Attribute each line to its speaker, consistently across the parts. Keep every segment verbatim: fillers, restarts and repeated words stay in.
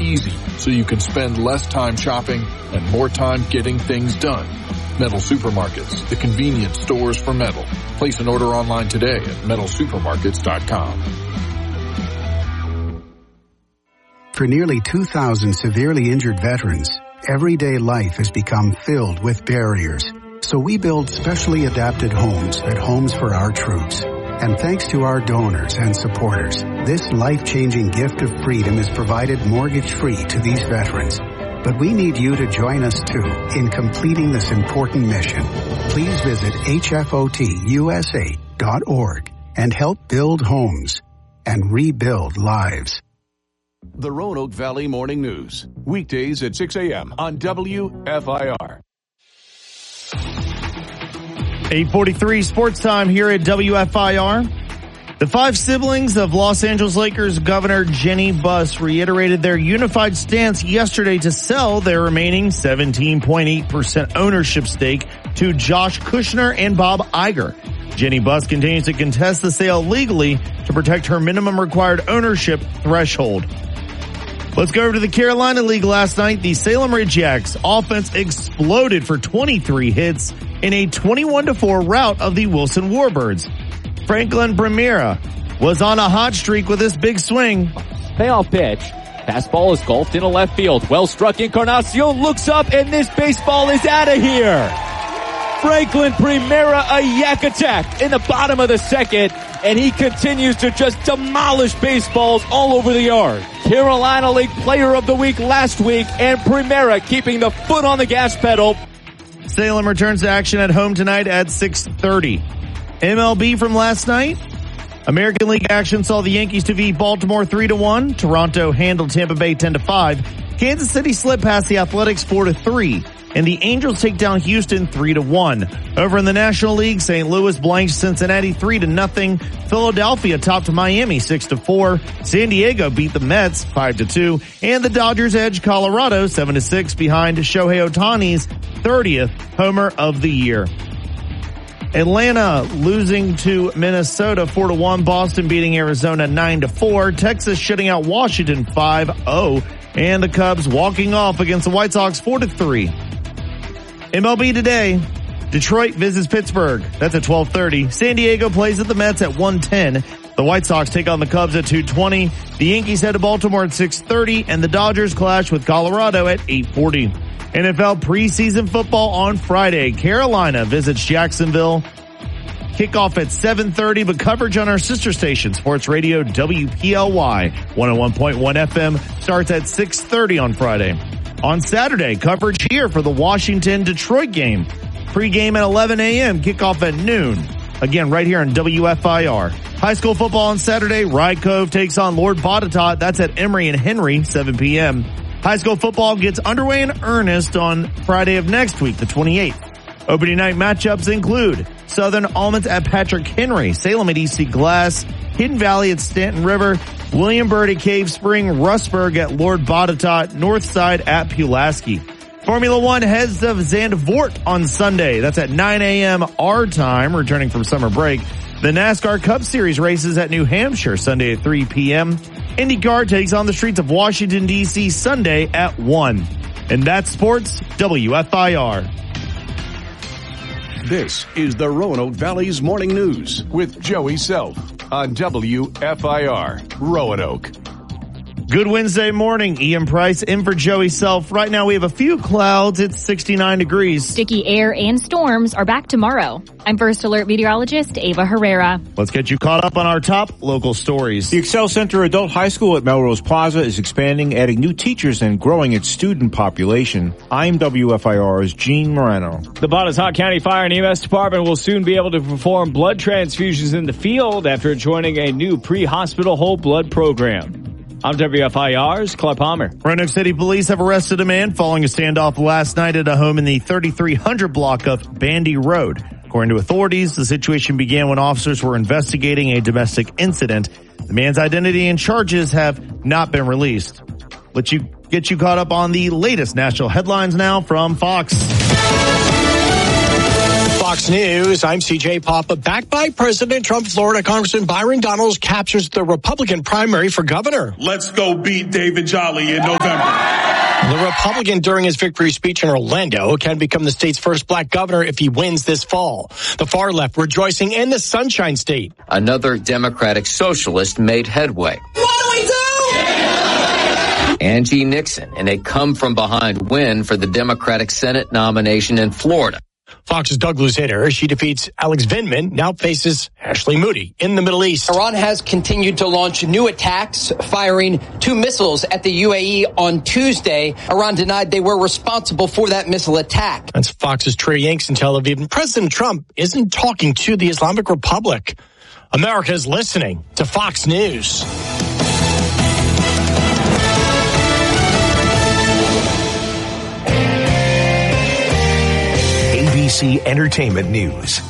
Speaker 1: easy so you can spend less time shopping and more time getting things done. Metal Supermarkets, the convenience stores for metal. Place an order online today at metal supermarkets dot com.
Speaker 2: For nearly two thousand severely injured veterans, everyday life has become filled with barriers. So we build specially adapted homes at Homes for Our Troops. And thanks to our donors and supporters, this life-changing gift of freedom is provided mortgage-free to these veterans. But we need you to join us, too, in completing this important mission. Please visit H F O T U S A dot org and help build homes and rebuild lives.
Speaker 3: The Roanoke Valley Morning News, weekdays at six a.m. on W F I R.
Speaker 4: eight forty-three sports time here at W F I R. The five siblings of Los Angeles Lakers Governor Jenny Buss reiterated their unified stance yesterday to sell their remaining seventeen point eight percent ownership stake to Josh Kushner and Bob Iger. Jenny Buss continues to contest the sale legally to protect her minimum required ownership threshold. Let's go over to the Carolina League last night. The Salem Ridgeacs offense exploded for twenty-three hits in a twenty-one to four rout of the Wilson Warbirds. Franklin Primera was on a hot streak with this big swing.
Speaker 5: Payoff pitch. Fastball is golfed into left field. Well struck. Encarnacion looks up and this baseball is out of here. Franklin Primera, a yak attack in the bottom of the second, and he continues to just demolish baseballs all over the yard. Carolina League Player of the Week last week, and Primera keeping the foot on the gas pedal.
Speaker 4: Salem returns to action at home tonight at six thirty. M L B from last night. American League action saw the Yankees defeat Baltimore three to one. Toronto handled Tampa Bay ten to five. Kansas City slipped past the Athletics four to three. And the Angels take down Houston three to one. Over in the National League, Saint Louis blanked Cincinnati three to nothing. Philadelphia topped Miami six to four. San Diego beat the Mets five to two. And the Dodgers edged Colorado seven to six behind Shohei Ohtani's thirtieth homer of the year. Atlanta losing to Minnesota four to one. Boston beating Arizona nine to four. Texas shutting out Washington five oh. And the Cubs walking off against the White Sox four to three. M L B today, Detroit visits Pittsburgh. That's at twelve thirty. San Diego plays at the Mets at one ten. The White Sox take on the Cubs at two twenty. The Yankees head to Baltimore at six thirty. And the Dodgers clash with Colorado at eight forty. N F L preseason football on Friday. Carolina visits Jacksonville. Kickoff at seven thirty, but coverage on our sister station, Sports Radio W P L Y one oh one point one F M, starts at six thirty on Friday. On Saturday, coverage here for the Washington-Detroit game. Pre-game at eleven a.m., kickoff at noon. Again, right here on W F I R. High school football on Saturday, Rye Cove takes on Lord Botetourt. That's at Emory and Henry, seven p.m. High school football gets underway in earnest on Friday of next week, the twenty-eighth. Opening night matchups include Southern Almonds at Patrick Henry, Salem at E C Glass, Hidden Valley at Stanton River, William Byrd at Cave Spring, Rustburg at Lord Botetourt, Northside at Pulaski. Formula One heads of Zandvoort on Sunday. That's at nine a.m. our time, returning from summer break. The NASCAR Cup Series races at New Hampshire Sunday at three p.m. IndyCar takes on the streets of Washington, D C Sunday at one. And that's Sports W F I R.
Speaker 3: This is the Roanoke Valley's Morning News with Joey Self on W F I R, Roanoke.
Speaker 4: Good Wednesday morning. Ian Price in for Joey Self. Right now we have a few clouds. It's sixty-nine degrees.
Speaker 6: Sticky air and storms are back tomorrow. I'm First Alert meteorologist Ava Herrera.
Speaker 4: Let's get you caught up on our top local stories.
Speaker 7: The Excel Center Adult High School at Melrose Plaza is expanding, adding new teachers and growing its student population. I'm W F I R's Gene Moreno.
Speaker 5: The Botetourt County Fire and E M S Department will soon be able to perform blood transfusions in the field after joining a new pre-hospital whole blood program. I'm W F I R's Clark Palmer.
Speaker 4: Roanoke City Police have arrested a man following a standoff last night at a home in the thirty-three hundred block of Bandy Road. According to authorities, the situation began when officers were investigating a domestic incident. The man's identity and charges have not been released. Let's you get you caught up on the latest national headlines now from Fox.
Speaker 7: Fox
Speaker 8: Fox News, I'm C J Papa. Backed by President Trump, Florida Congressman Byron Donalds captures the Republican primary for governor.
Speaker 9: Let's go beat David Jolly in November.
Speaker 8: The Republican, during his victory speech in Orlando, can become the state's first black governor if he wins this fall. The far left rejoicing in the Sunshine State.
Speaker 10: Another Democratic socialist made headway.
Speaker 11: What do we do?
Speaker 10: Angie Nixon in a come-from-behind win for the Democratic Senate nomination in Florida.
Speaker 8: Fox's Doug Luzader, she defeats Alex Vindman, now faces Ashley Moody in the Middle East.
Speaker 12: Iran has continued to launch new attacks, firing two missiles at the U A E on Tuesday. Iran denied they were responsible for that missile attack.
Speaker 8: That's Fox's Trey Yanks in Tel Aviv. And President Trump isn't talking to the Islamic Republic. America is listening to Fox News.
Speaker 13: A B C Entertainment News.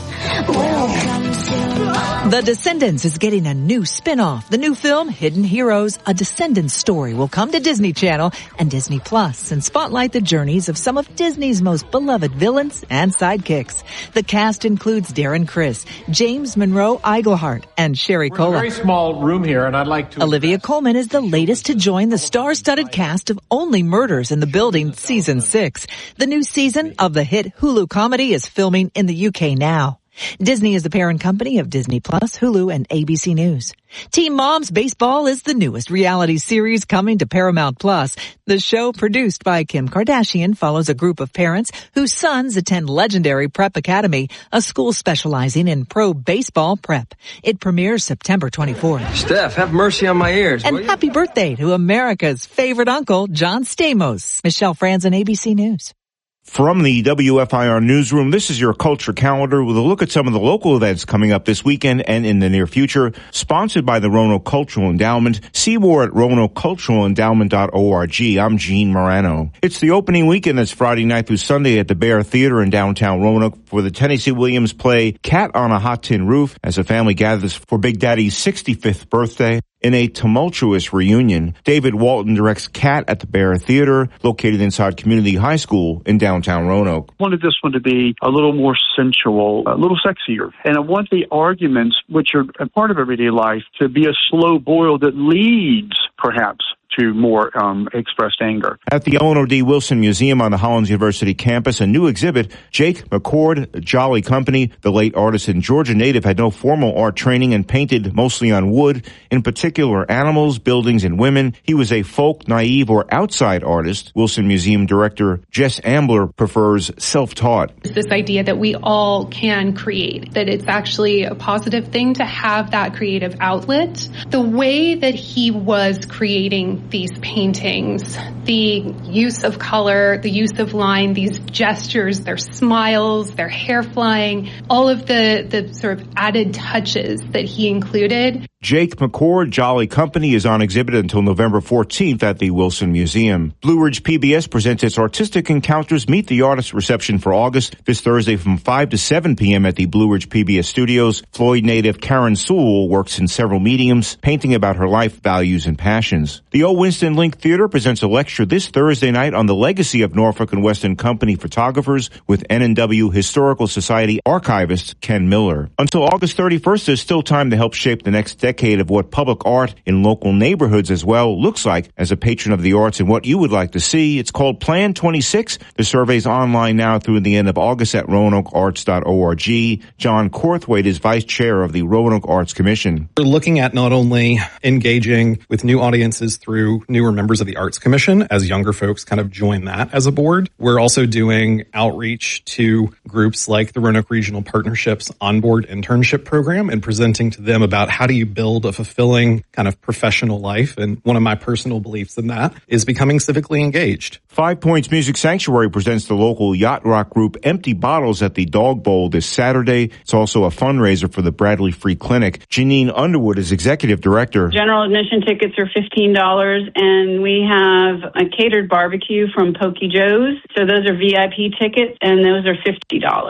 Speaker 14: The Descendants is getting a new spin-off. The new film, Hidden Heroes, a Descendants story, will come to Disney Channel and Disney Plus and spotlight the journeys of some of Disney's most beloved villains and sidekicks. The cast includes Darren Criss, James Monroe Iglehart, and Sherry Cola.
Speaker 15: We're in a very small room here, and I'd like to...
Speaker 14: Olivia Colman is the latest to join the star-studded cast of Only Murders in the Building Season six. The new season of the hit Hulu comedy is filming in the U K now. Disney is the parent company of Disney Plus, Hulu, and A B C News. Teen Moms Baseball is the newest reality series coming to Paramount Plus. The show, produced by Kim Kardashian, follows a group of parents whose sons attend legendary Prep Academy, a school specializing in pro baseball prep. It premieres September twenty-fourth.
Speaker 16: Steph, have mercy on my ears.
Speaker 14: And happy birthday to America's favorite uncle, John Stamos. Michelle Franzen, A B C News.
Speaker 7: From the W F I R newsroom, this is your culture calendar with a look at some of the local events coming up this weekend and in the near future. Sponsored by the Roanoke Cultural Endowment. See more at roanoke cultural endowment dot org. I'm Gene Morano. It's the opening weekend that's Friday night through Sunday at the Bear Theater in downtown Roanoke for the Tennessee Williams play Cat on a Hot Tin Roof as a family gathers for Big Daddy's sixty-fifth birthday. In a tumultuous reunion, David Walton directs Cat at the Bear Theater, located inside Community High School in downtown Roanoke.
Speaker 17: I wanted this one to be a little more sensual, a little sexier. And I want the arguments, which are a part of everyday life, to be a slow boil that leads, perhaps, to more um, expressed anger.
Speaker 7: At the Eleanor D. Wilson Museum on the Hollins University campus, a new exhibit, Jake McCord, Jolly Company. The late artist and Georgia native had no formal art training and painted mostly on wood, in particular animals, buildings, and women. He was a folk, naive, or outside artist. Wilson Museum director Jess Ambler prefers self-taught.
Speaker 18: This idea that we all can create, that it's actually a positive thing to have that creative outlet. The way that he was creating these paintings, the use of color, the use of line, these gestures, their smiles, their hair flying, all of the, the sort of added touches that he included.
Speaker 7: Jake McCord, Jolly Company, is on exhibit until November fourteenth at the Wilson Museum. Blue Ridge P B S presents its Artistic Encounters Meet the Artist reception for August, this Thursday from five to seven p.m. at the Blue Ridge P B S studios. Floyd native Karen Sewell works in several mediums, painting about her life, values, and passions. The O. Winston Link Theater presents a lecture this Thursday night on the legacy of Norfolk and Weston Company photographers with N and W Historical Society archivist Ken Miller. Until August thirty-first, there's still time to help shape the next decade of what public art in local neighborhoods as well looks like as a patron of the arts and what you would like to see. It's called Plan twenty-six. The survey's online now through the end of August at roanoke arts dot org. John Corthwaite is vice chair of the Roanoke Arts Commission.
Speaker 19: We're looking at not only engaging with new audiences through newer members of the Arts Commission as younger folks kind of join that as a board. We're also doing outreach to groups like the Roanoke Regional Partnerships Onboard Internship Program and presenting to them about how do you build a fulfilling kind of professional life. And one of my personal beliefs in that is becoming civically engaged.
Speaker 7: Five Points Music Sanctuary presents the local yacht rock group Empty Bottles at the Dog Bowl this Saturday. It's also a fundraiser for the Bradley Free Clinic. Janine Underwood is executive director.
Speaker 20: General admission tickets are fifteen dollars, and we have a catered barbecue from Pokey Joe's. So those are V I P tickets, and those are fifty dollars.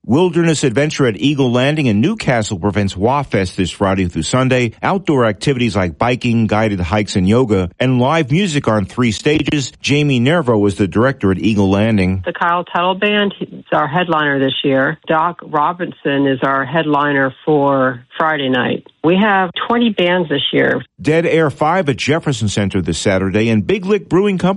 Speaker 7: Wilderness Adventure at Eagle Landing in Newcastle prevents W A Fest this Friday through Sunday. Outdoor activities like biking, guided hikes, and yoga, and live music on three stages. Jamie Nervo is the director at Eagle Landing.
Speaker 21: The Kyle Tuttle Band is our headliner this year. Doc Robinson is our headliner for Friday night. We have twenty bands this year.
Speaker 7: Dead Air five at Jefferson Center this Saturday, and Big Lick Brewing Company